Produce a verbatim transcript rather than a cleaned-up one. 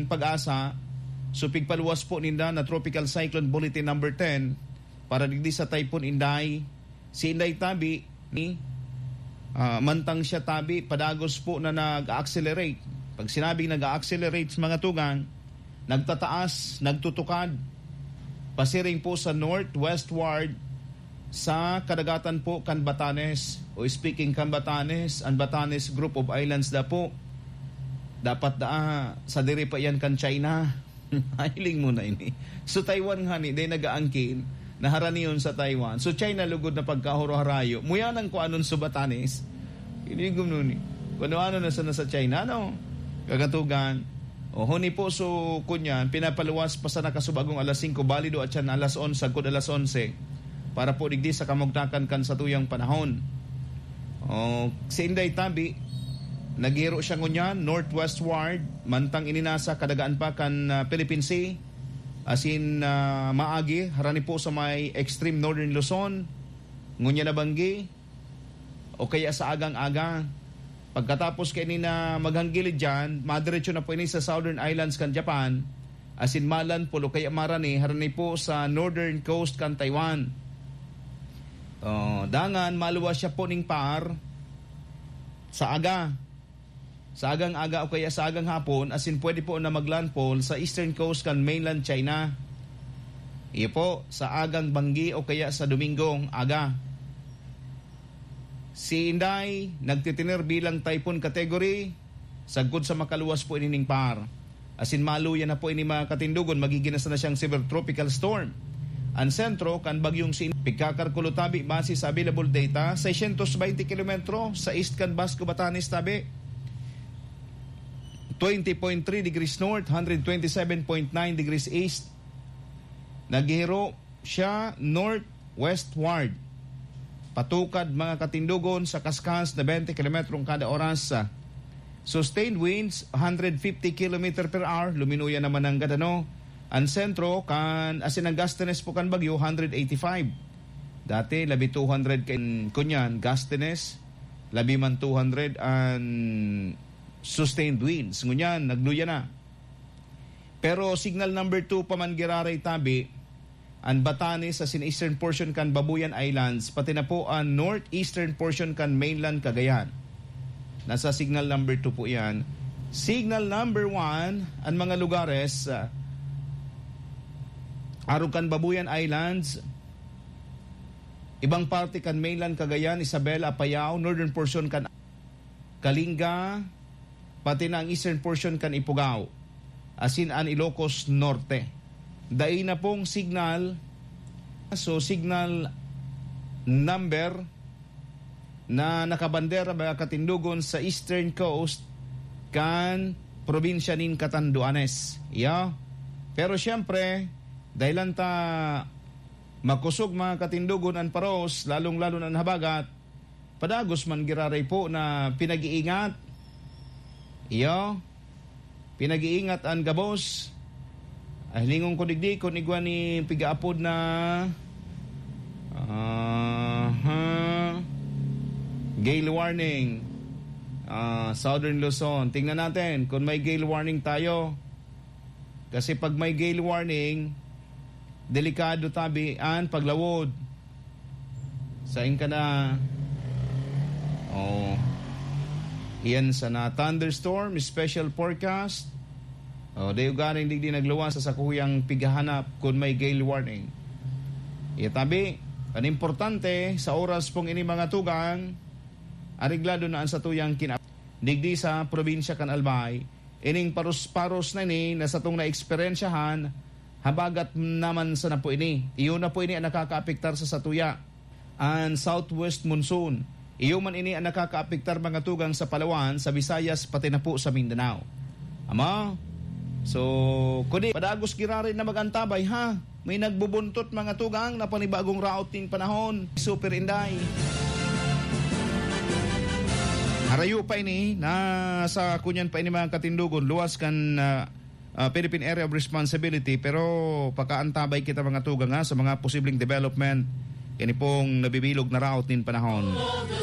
pag-asa, so pigpaluwas po ninda na Tropical Cyclone Bulletin number ten para digdi sa Typhoon Inday. Si Inday tabi ni uh, mantang siya tabi padagos po na nag-accelerate. Pag sinabing nag-accelerate mga tugang, nagtataas, nagtutukad, pasiring po sa northwestward sa kadagatan po kan Batanes. O speaking kan Batanes, ang Batanes group of islands da po. Dapat da sa diri pa yan kan China. Hiling mo na ini. So Taiwan nga ni, day nagaangkin, naharani yun sa Taiwan. So China lugod na pagkahuro-harayo. Muyanan ko anon sa Batanes. Kinigom nun ni. Kung ano na sa nasa China, no? Kagatugan. O huni po so kunyan, pinapaluwas pa sa nakasubagong alas singko, balido at yan alas onse, sagkod alas onse. Para po digdi sa kamugtakan kan sa tuyang panahon. O si Inday tabi, naghiro siya ngunyan, northwestward, mantang ininasa kadagaan pa kan uh, Philippine Sea, as in uh, maagi, harani po sa may extreme northern Luzon, ngunya na banggi, o kaya sa agang-aga. Pagkatapos kayo ni na maghanggilid dyan, madiretso na po ini sa Southern Islands kan Japan, as in malan po, o kaya marani, harani po sa northern coast kan Taiwan. Uh, dangan, maluwas siya po ning par sa aga. Sa agang aga o kaya sa agang hapon, as in pwede po na maglandfall sa eastern coast kan mainland China. Iyo po, sa agang banggi o kaya sa Domingong aga. Si Inday, nagtitinir bilang typhoon category, sagkod sa makaluwas po inining par. As in maluya na po ini mga katindugon, magiginas na siyang severe tropical storm. Ang sentro kan bagyong sin pigkakarkulo tabi base sa available data six hundred twenty kilometro sa east kan Basco Batanes tabi, twenty point three degrees north, one hundred twenty-seven point nine degrees east. Naghiro siya northwestward, patukad mga katindugon sa kaskas na twenty kilometrong kada oras. Sustained winds one hundred fifty kilometers per hour, luminuya naman ang gadano. Ang sentro kan asin ang gastenes po kan bagyo one hundred eighty-five. Dati labi two hundred kan kunyan gastenes, labi man two hundred and sustained winds. Ngunyan nagluya na. Pero signal number two pa man giraray tabi ang Batanes asin eastern portion kan Babuyan Islands, pati na po ang northeastern portion kan mainland Cagayan. Nasa signal number two po yan. Signal number one ang mga lugares uh, Arukan Babuyan Islands, ibang parte kan mainland Cagayan, Isabela, Apayao, northern portion kan Kalinga, pati na ang eastern portion kan Ifugao, asin an Ilocos Norte. Dai na pong signal, so signal number na nakabandera ba katindugon sa eastern coast kan probinsya nin Catanduanes. Yeah. Pero siyempre, dahilan ta makusog mga katindugon ang paros, lalong-lalo na habagat, padagos man giraray po na pinag-iingat. Iyo, pinag-iingat ang gabos. Ay lingon ko digdi ko nigwa ni pigaapod na uh, huh, gale warning uh, Southern Luzon. Tingnan natin kung may gale warning tayo. Kasi pag may gale warning, delikado tabi ang paglawod. Saing ka na. Oh. Iyan sa na thunderstorm, special forecast. Oh, dayo garing digdi nagluwas sa sakuyang pighahanap kung may gale warning. Iya tabi, ang importante sa oras pong ini mga tugang, ariglado na ang satuyang kinap. Digdi sa probinsya kan Albay, ining paros-paros na ni na satong na-eksperyensyahan, habagat naman sa na po ini. Iyo na po ini ang nakakaapektar sa satuya. Ang southwest monsoon. Iyo man ini ang nakakaapektar mga tugang sa Palawan, sa Visayas, pati na po sa Mindanao. Ama, so, kundi, padagos girarin na magantabay, ha? May nagbubuntot mga tugang na panibagong routing panahon. Super Inday. Harayo pa ini, na sa kunyan pa ini mga katindugon, luwas kan uh, uh, Philippine Area of Responsibility, pero pakaantabay kita mga tugang ha, sa mga posibleng development. Yan pong nabibilog na routing panahon.